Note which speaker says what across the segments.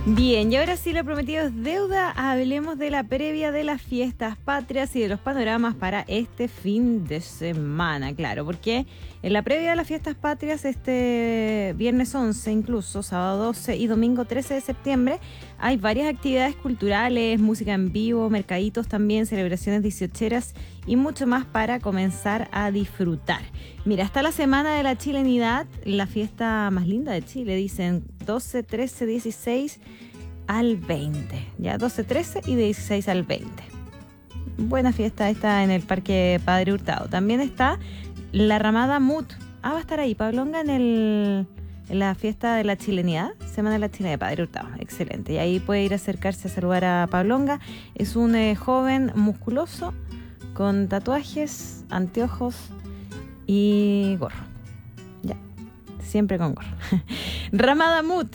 Speaker 1: Bien, y ahora sí, lo prometido es deuda. Hablemos de la previa de las fiestas patrias y de los panoramas para este fin de semana, claro, porque en la previa de las fiestas patrias, este viernes 11, incluso sábado 12 y domingo 13 de septiembre, hay varias actividades culturales, música en vivo, mercaditos también, celebraciones dieciocheras y mucho más para comenzar a disfrutar. Mira, está la Semana de la Chilenidad, la fiesta más linda de Chile, dicen 12, 13, 16 al 20. Ya, 12, 13 y de 16 al 20. Buena fiesta esta en el Parque Padre Hurtado. También está la Ramada Mut. Va a estar ahí Pablonga en la fiesta de la Chilenidad, Semana de la Chilenidad de Padre Hurtado. Excelente. Y ahí puede ir a acercarse a saludar a Pablonga. Es un joven musculoso con tatuajes, anteojos y gorro. Ya, siempre con gorro. Ramada Mut,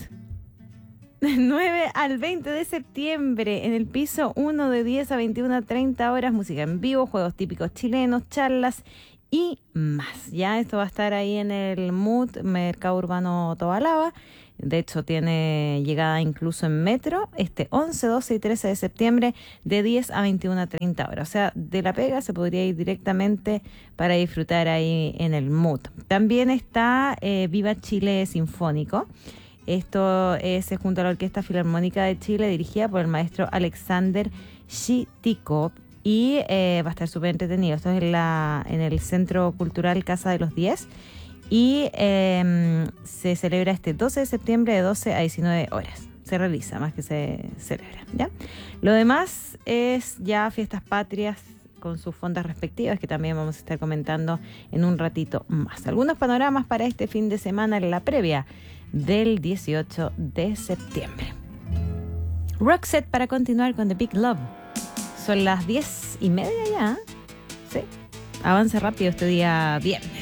Speaker 1: 9 al 20 de septiembre, en el piso 1 de 10 a 21 a 30 horas, música en vivo, juegos típicos chilenos, charlas y más. Ya, esto va a estar ahí en el MUT, Mercado Urbano Tobalaba. De hecho, tiene llegada incluso en metro, 11, 12 y 13 de septiembre, de 10 a 21 a 30 horas. O sea, de La Pega se podría ir directamente para disfrutar ahí en el MUT. También está Viva Chile Sinfónico. Esto es junto a la Orquesta Filarmónica de Chile, dirigida por el maestro Alexander Shitikov. Y va a estar súper entretenido. Esto es en el Centro Cultural Casa de los 10. Y se celebra este 12 de septiembre de 12 a 19 horas. Se realiza, más que se celebra, ¿ya? Lo demás es ya fiestas patrias con sus fondas respectivas, que también vamos a estar comentando en un ratito más. Algunos panoramas para este fin de semana en la previa del 18 de septiembre. Roxette para continuar con The Big Love. Son las 10:30 ya. Sí, avanza rápido este día viernes.